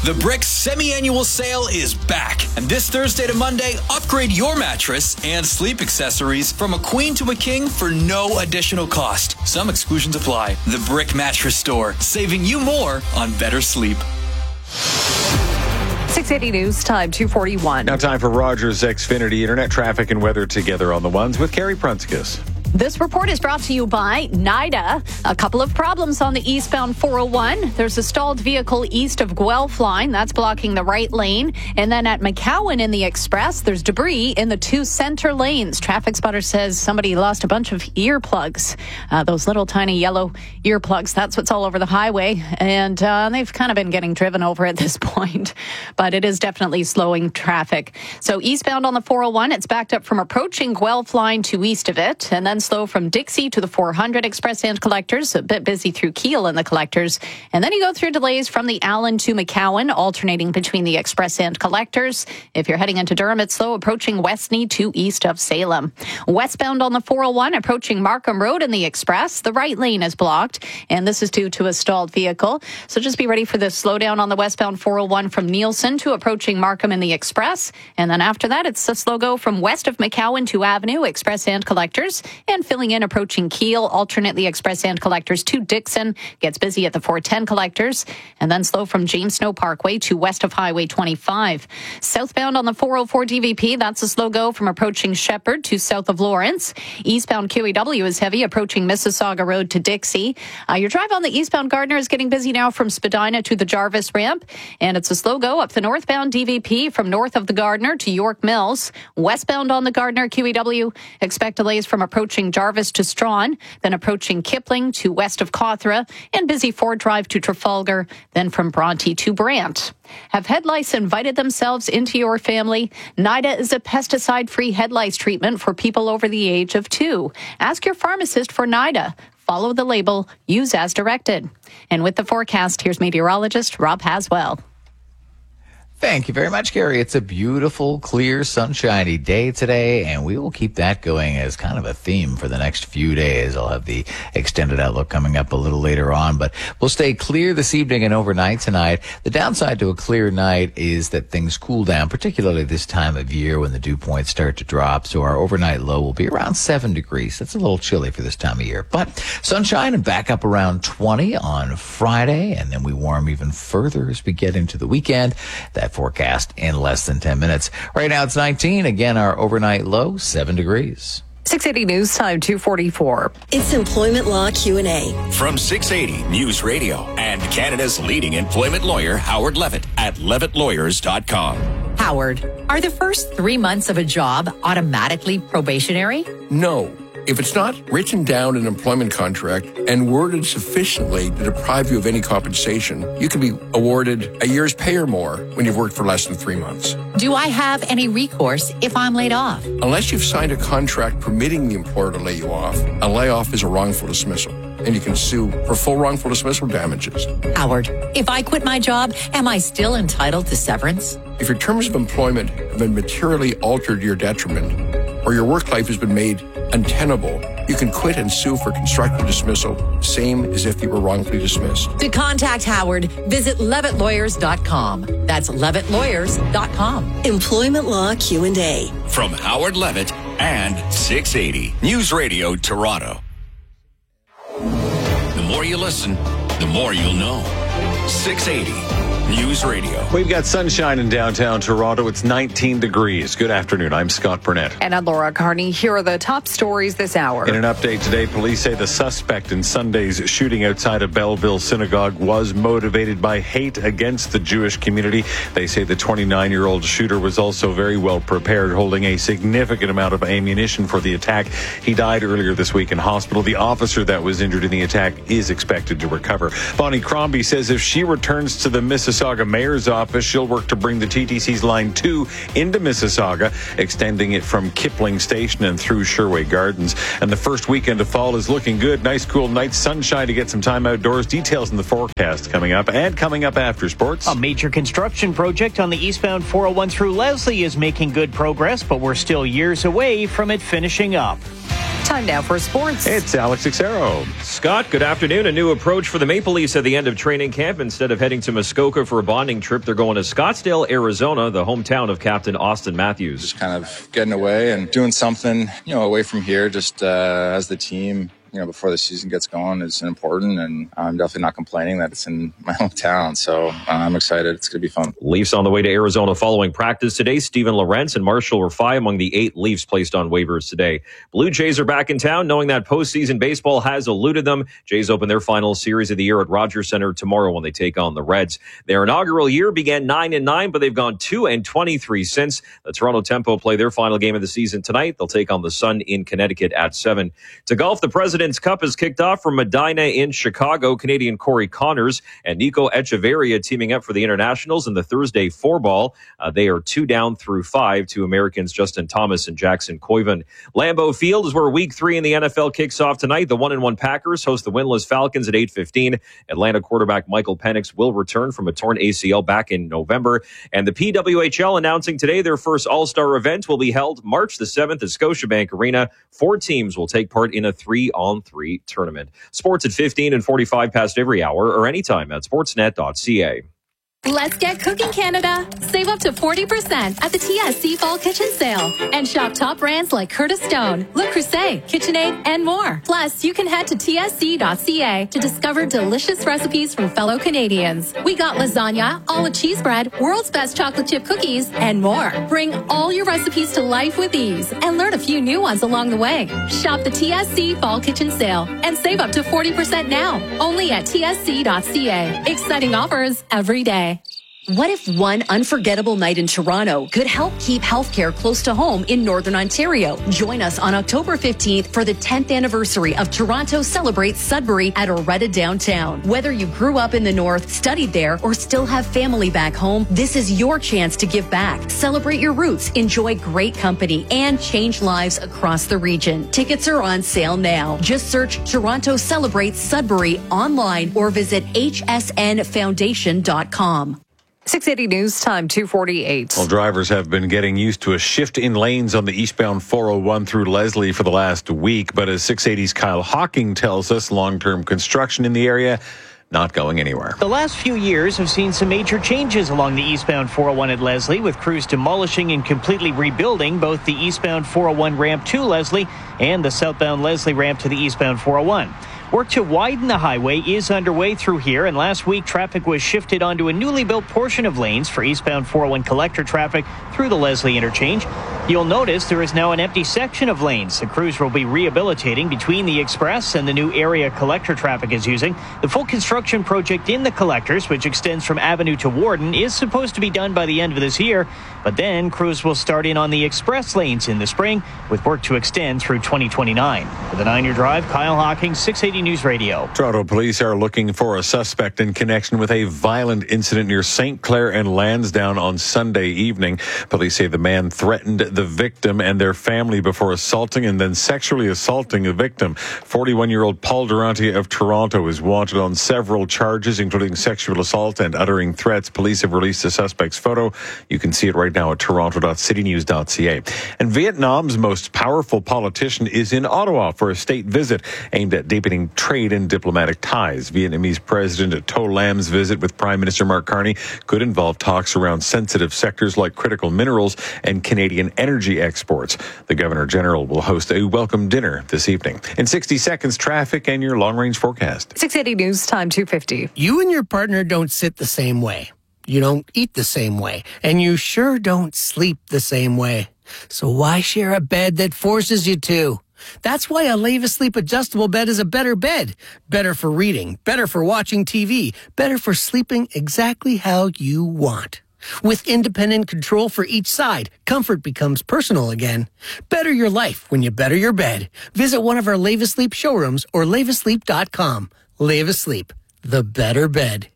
The Brick semi-annual sale is back. And this Thursday to Monday, upgrade your mattress and sleep accessories from a queen to a king for no additional cost. Some exclusions apply. The Brick Mattress Store, saving you more on better sleep. 680 News Time, 2:41. Now time for Rogers Xfinity Internet traffic and weather together on the ones with Carrie Prunskis. This report is brought to you by NIDA. A couple of problems on the eastbound 401. There's a stalled vehicle east of Guelph line. That's blocking the right lane. And then at McCowan in the Express, there's debris in the two center lanes. Traffic spotter says somebody lost a bunch of earplugs. Those little tiny yellow earplugs. That's what's all over the highway. And they've kind of been getting driven over at this point. But it is definitely slowing traffic. So eastbound on the 401, it's backed up from approaching Guelph line to east of it. And then slow from Dixie to the 400 Express and Collectors, a bit busy through Kiel and the Collectors. And then you go through delays from the Allen to McCowan, alternating between the Express and Collectors. If you're heading into Durham, it's slow approaching Westney to east of Salem. Westbound on the 401, approaching Markham Road in the Express, the right lane is blocked, and this is due to a stalled vehicle. So just be ready for the slowdown on the westbound 401 from Nielsen to approaching Markham in the Express. And then after that, it's a slow go from west of McCowan to Avenue, Express and Collectors. And filling in approaching Kiel, alternately Express and Collectors to Dixon. Gets busy at the 410 Collectors. And then slow from James Snow Parkway to west of Highway 25. Southbound on the 404 DVP, that's a slow go from approaching Shepherd to south of Lawrence. Eastbound QEW is heavy, approaching Mississauga Road to Dixie. Your drive on the eastbound Gardner is getting busy now from Spadina to the Jarvis ramp. And it's a slow go up the northbound DVP from north of the Gardner to York Mills. Westbound on the Gardner QEW, expect delays from approaching Jarvis to Strawn, then approaching Kipling to west of Cawthra, and busy Ford Drive to Trafalgar, then from Bronte to Brant. Have head lice invited themselves into your family? NIDA is a pesticide-free head lice treatment for people over the age of 2. Ask your pharmacist for NIDA. Follow the label. Use as directed. And with the forecast, here's meteorologist Rob Haswell. Thank you very much, Gary. It's a beautiful, clear, sunshiny day today, and we will keep that going as kind of a theme for the next few days. I'll have the extended outlook coming up a little later on, but we'll stay clear this evening and overnight tonight. The downside to a clear night is that things cool down, particularly this time of year when the dew points start to drop, so our overnight low will be around 7 degrees. That's a little chilly for this time of year, but sunshine and back up around 20 on Friday, and then we warm even further as we get into the weekend. That forecast in less than 10 minutes. Right now it's 19. Again, our overnight low, 7 degrees. 680 News Time, 2:44. It's Employment Law Q&A. From 680 News Radio and Canada's leading employment lawyer, Howard Levitt at levittlawyers.com. Howard, are the first 3 months of a job automatically probationary? No. If it's not written down in an employment contract and worded sufficiently to deprive you of any compensation, you can be awarded a year's pay or more when you've worked for less than 3 months. Do I have any recourse if I'm laid off? Unless you've signed a contract permitting the employer to lay you off, a layoff is a wrongful dismissal, and you can sue for full wrongful dismissal damages. Howard, if I quit my job, am I still entitled to severance? If your terms of employment have been materially altered to your detriment, or your work life has been made untenable, you can quit and sue for constructive dismissal, same as if you were wrongfully dismissed. To contact Howard, visit levittlawyers.com. That's levittlawyers.com. Employment Law Q&A. From Howard Levitt and 680 News Radio Toronto. The more you listen, the more you'll know. 680 News Radio. We've got sunshine in downtown Toronto. It's 19 degrees. Good afternoon. I'm Scott Burnett. And I'm Laura Carney. Here are the top stories this hour. In an update today, police say the suspect in Sunday's shooting outside of Belleville Synagogue was motivated by hate against the Jewish community. They say the 29-year-old shooter was also very well prepared, holding a significant amount of ammunition for the attack. He died earlier this week in hospital. The officer that was injured in the attack is expected to recover. Bonnie Crombie says if she returns to the Mississauga Mayor's office, she'll work to bring the TTC's Line 2 into Mississauga, extending it from Kipling Station and through Sherway Gardens. And the first weekend of fall is looking good. Nice cool night, sunshine to get some time outdoors. Details in the forecast coming up, and coming up after sports. A major construction project on the eastbound 401 through Leslie is making good progress, but we're still years away from it finishing up. Time now for sports. It's Alex Xero. Scott, good afternoon. A new approach for the Maple Leafs at the end of training camp. Instead of heading to Muskoka for a bonding trip, they're going to Scottsdale, Arizona, the hometown of captain Austin Matthews. Just kind of getting away and doing something, away from here, just as the team. Before the season gets going is important, and I'm definitely not complaining that it's in my hometown. So I'm excited. It's going to be fun. Leafs on the way to Arizona following practice today. Steven Lorentz and Marshall Rafai among the 8 Leafs placed on waivers today. Blue Jays are back in town, knowing that postseason baseball has eluded them. Jays open their final series of the year at Rogers Center tomorrow when they take on the Reds. Their inaugural year began 9-9, but they've gone 2-23 since. The Toronto Tempo play their final game of the season tonight. They'll take on the Sun in Connecticut at 7. To golf, the President's Cup is kicked off from Medina in Chicago. Canadian Corey Connors and Nico Echeverria teaming up for the Internationals in the Thursday 4-ball. They are 2 down through 5 to Americans Justin Thomas and Jackson Koivu. Lambeau Field is where Week 3 in the NFL kicks off tonight. The 1-1 Packers host the winless Falcons at 8:15. Atlanta quarterback Michael Penix will return from a torn ACL back in November. And the PWHL announcing today their first All-Star event will be held March the 7th at Scotiabank Arena. 4 teams will take part in a 3-on-3 tournament. Sports at 15 and 45 past every hour or anytime at sportsnet.ca. Let's get cooking, Canada. Save up to 40% at the TSC Fall Kitchen Sale and shop top brands like Curtis Stone, Le Creuset, KitchenAid, and more. Plus, you can head to tsc.ca to discover delicious recipes from fellow Canadians. We got lasagna, olive cheese bread, world's best chocolate chip cookies, and more. Bring all your recipes to life with ease and learn a few new ones along the way. Shop the TSC Fall Kitchen Sale and save up to 40% now. Only at tsc.ca. Exciting offers every day. What if one unforgettable night in Toronto could help keep healthcare close to home in Northern Ontario? Join us on October 15th for the 10th anniversary of Toronto Celebrates Sudbury at Oretta Downtown. Whether you grew up in the North, studied there, or still have family back home, this is your chance to give back. Celebrate your roots, enjoy great company, and change lives across the region. Tickets are on sale now. Just search Toronto Celebrates Sudbury online or visit hsnfoundation.com. 680 News Time, 2:48. Well, drivers have been getting used to a shift in lanes on the eastbound 401 through Leslie for the last week. But as 680's Kyle Hawking tells us, long-term construction in the area not going anywhere. The last few years have seen some major changes along the eastbound 401 at Leslie, with crews demolishing and completely rebuilding both the eastbound 401 ramp to Leslie and the southbound Leslie ramp to the eastbound 401. Work to widen the highway is underway through here, and last week traffic was shifted onto a newly built portion of lanes for eastbound 401 collector traffic through the Leslie interchange. You'll notice there is now an empty section of lanes. The crews will be rehabilitating between the express and the new area collector traffic is using. The full construction project in the collectors, which extends from Avenue to Warden, is supposed to be done by the end of this year, but then crews will start in on the express lanes in the spring, with work to extend through 2029. For the 9-Year Drive, Kyle Hawking, 680 News Radio. Toronto police are looking for a suspect in connection with a violent incident near St. Clair and Lansdowne on Sunday evening. Police say the man threatened the victim and their family before assaulting and then sexually assaulting the victim. 41-year-old Paul Durante of Toronto is wanted on several charges, including sexual assault and uttering threats. Police have released the suspect's photo. You can see it right now at toronto.citynews.ca. And Vietnam's most powerful politician is in Ottawa for a state visit aimed at deepening trade and diplomatic ties. Vietnamese President To Lam's visit with Prime Minister Mark Carney could involve talks around sensitive sectors like critical minerals and Canadian energy exports. The Governor General will host a welcome dinner this evening. In 60 seconds, traffic and your long-range forecast. 680 News Time, 2:50. You and your partner don't sit the same way. You don't eat the same way. And you sure don't sleep the same way. So why share a bed that forces you to? That's why a Leva Sleep adjustable bed is a better bed. Better for reading, better for watching TV, better for sleeping exactly how you want. With independent control for each side, comfort becomes personal again. Better your life when you better your bed. Visit one of our Leva Sleep showrooms or levasleep.com. Leva Sleep, the better bed.